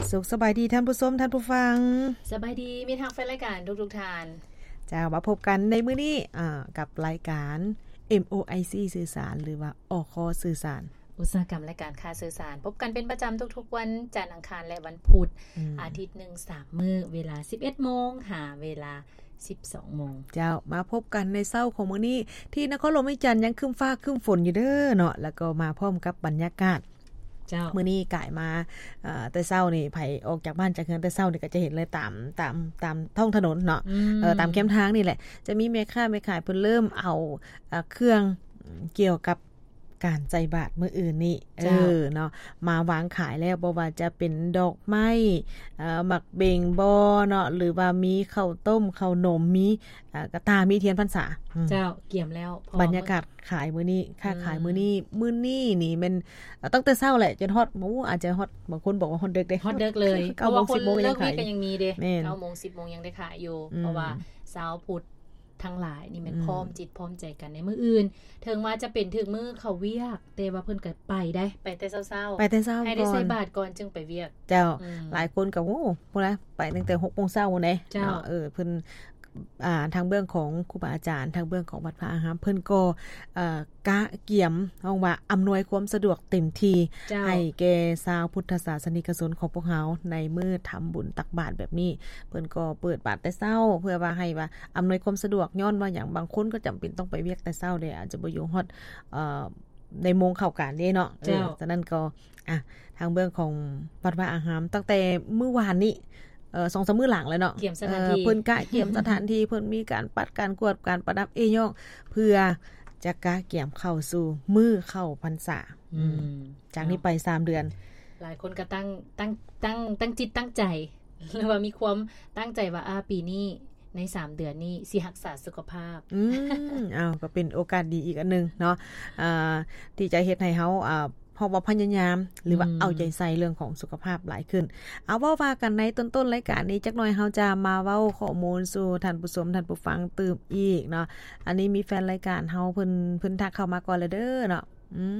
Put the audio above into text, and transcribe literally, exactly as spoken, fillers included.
สุขสบายดีท่านผู้ชมท่านผู้ฟังสบายดีมีทางแฟนรายการทุกๆท่านจะมาพบกันในมื้อนี้อ่ากับรายการ เอ็ม โอ ไอ ซี สื่อสารหรือว่าอค.สื่อสารอุตสาหกรรมและการค้าสื่อสารพบกันเป็นประจำทุกๆวันจันทร์อังคารและวันพุธอาทิตย์หนึ่งสามมื้อเวลา สิบเอ็ดโมง หาเวลา สิบสองโมงเจ้ามาพบกันในเช้าของมื้อนี้ที่นครหลวงวิจันทร์ยังครึ้มฟ้าครึ้มฝนอยู่เด้อเนาะแล้วก็มาพร้อมกับบรรยากาศเจ้ามื้อนี้กายมาเอ่อแต่เช้านี่ไผออกจากบ้านจากเฮือนแต่เช้านี่ก็จะเห็นเลยตามตามตามท้องถนนเนาะเออตามแคมทางนี่แหละจะมีแม่ค้าแม่ขายเพิ่นเริ่มเอาเอ่อเครื่องเกี่ยวกับการใส่บาตรมื้ออื่นนี่เออเนาะมาวางขายแล้วบ่ว่าจะเป็นดอกไม้เอ่อหมักเบงบ่เนาะหรือว่ามีข้าวต้มข้าวนมมีเอ่อกระตามีเทียนพรรษาเจ้าเกี่ยมแล้วบรรยากาศขายมื้อนี้ค่าขายมื้อนี้มื้อนี้นี่มันตั้งแต่เช้าแหละจนฮอดโอ้อาจจะฮอดบางคนบอกว่าฮอดดึกเด้ฮอดดึกเลยเพราะว่าคนเลิกนี่ก็ยังมีเด้เก้าโมง สิบโมงยังได้ขายอยู่เพราะว่าเช้าพุธทั้งหลายนี่มันพร้อมจิตพร้อมใจกันในมื้ออื่นถึงว่าจะเป็นถึงมื้อเขาเวียกแต่ว่าเพิ่นก็ไปได้ไปแต่เช้าๆไปแต่เช้าให้ได้ใส่บาตรก่อนจึงไปเวียกเจ้าหลายคนก็โอ้พุ่นนะไปตั้งแต่ หกโมง เช้าพุ่นเด้เนาะเออเพิ่นอ่าทางเบื้องของครูบาอาจารย์ทางเบื้องของวัดพระอารามเพิ่นก็เอ่อกะเกี่ยมเฮาว่าอำนวยความสะดวกเต็มที่ให้แก่ชาวพุทธศาสนิกชนของพวกเฮาในมื้อทำบุญตักบาตรแบบนี้เพิ่นก็เปิดบาตรแต่เช้าเพื่อว่าให้ว่าอำนวยความสะดวกย้อนว่าอย่างบางคนก็จำเป็นต้องไปเวียกแต่เช้าเด้อาจจะบ่อยู่ฮอดเอ่อในโมงเข้าการเด้เนาะเออฉะนั้นก็อ่ะทางเบื้องของวัดพระอารามตั้งแต่มื้อวานนี้เอ่อ สองสาม มื้อหลังแล้วเนาะเกี่ยมสถานที่เพิ่นกะเกี่ยมสถานที่เพิ่นมีการปัดการกวดการประดับเอยอกเพื่อจะกะเกี่ยมเข้าสู่มื้อเข้าพรรษาอืมจากนี้ไปสามเดือนหลายคนก็ตั้งตั้งตั้งตั้งจิตตั้งใจหรือว่ามีความตั้งใจว่าอ่าปีนี้ในสามเดือนนี้สิรักษาสุขภาพอืมอ้าวก็เป็นโอกาสดีอีกอันนึงเนาะอ่าที่จะเฮ็ดให้เฮาอ่าเพราะว่าพยายามหรือว่าเอาใจใส่เรื่องของสุขภาพหลายขึ้นเอาเว้าว่ากันในต้นๆรายการนี้จักหน่อยเฮาจะมาเว้าข้อมูลสู่ท่านผู้ชมท่านผู้ฟังตื่มอีกเนาะอันนี้มีแฟนรายการเฮาเพิ่นเพิ่นทักเข้ามาก่อนแล้วเด้อเนาะอืม